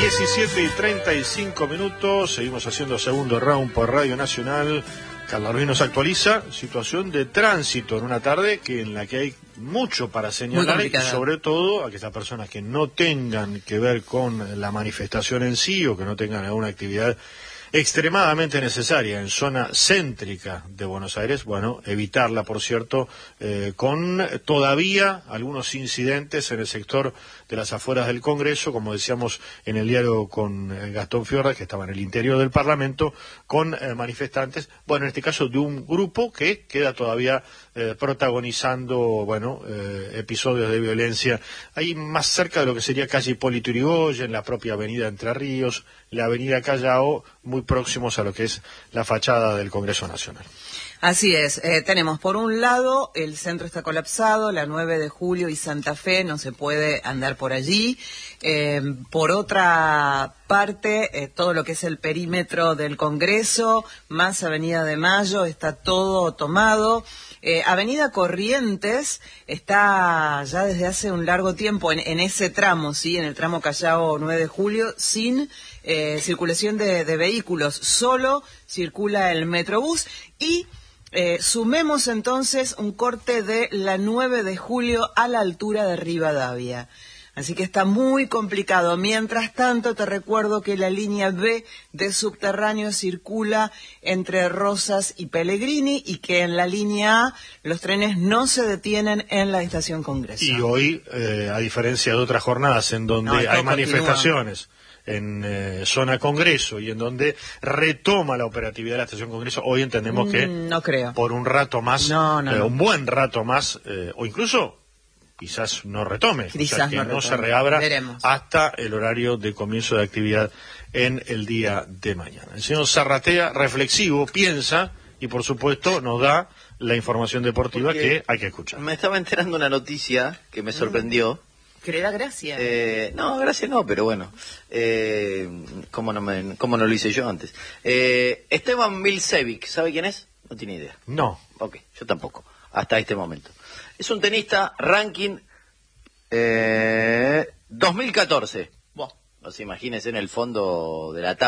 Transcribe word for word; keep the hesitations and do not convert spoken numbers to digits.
diecisiete y treinta y cinco minutos, seguimos haciendo segundo round por Radio Nacional. Carla Ruiz nos actualiza situación de tránsito en una tarde que en la que hay mucho para señalar y sobre todo a aquellas personas que no tengan que ver con la manifestación en sí o que no tengan alguna actividad extremadamente necesaria en zona céntrica de Buenos Aires, bueno, evitarla, por cierto, eh, con todavía algunos incidentes en el sector de las afueras del Congreso, como decíamos en el diálogo con eh, Gastón Fiorda, que estaba en el interior del Parlamento, con eh, manifestantes, bueno, en este caso de un grupo que queda todavía eh, protagonizando, bueno, eh, episodios de violencia, ahí más cerca de lo que sería calle Hipólito Yrigoyen, la propia avenida Entre Ríos, la avenida Callao, muy próximos a lo que es la fachada del Congreso Nacional. Así es, eh, tenemos por un lado el centro está colapsado, la nueve de julio y Santa Fe no se puede andar por allí, eh, por otra parte eh, todo lo que es el perímetro del Congreso, más Avenida de Mayo, está todo tomado. Eh, Avenida Corrientes está ya desde hace un largo tiempo en, en ese tramo, sí, en el tramo Callao nueve de julio, sin eh, circulación de, de vehículos, solo circula el Metrobús y eh, sumemos entonces un corte de la nueve de julio a la altura de Rivadavia. Así que está muy complicado. Mientras tanto, te recuerdo que la línea B de subterráneo circula entre Rosas y Pellegrini y que en la línea A los trenes no se detienen en la estación Congreso. Y hoy, eh, a diferencia de otras jornadas en donde no, hay manifestaciones en eh, zona Congreso y en donde retoma la operatividad de la estación Congreso, hoy entendemos que mm, no creo. por un rato más, no, no, eh, no. un buen rato más, eh, o incluso quizás no retome, quizás o sea, que no, no retome. se reabra Veremos. hasta el horario de comienzo de actividad en el día de mañana. El señor Zarratea, reflexivo, piensa y por supuesto nos da la información deportiva Porque que hay que escuchar. Me estaba enterando una noticia que me sorprendió. Mm. ¿Que le da gracia? Eh, no, gracias no, pero bueno. Eh, ¿cómo, no me, ¿Cómo no lo hice yo antes? Eh, Esteban Milcevic, ¿sabe quién es? No tiene idea. No. Ok, yo tampoco, hasta este momento. Es un tenista ranking eh, dos mil catorce. Bueno, no se imagínense en el fondo de la tabla.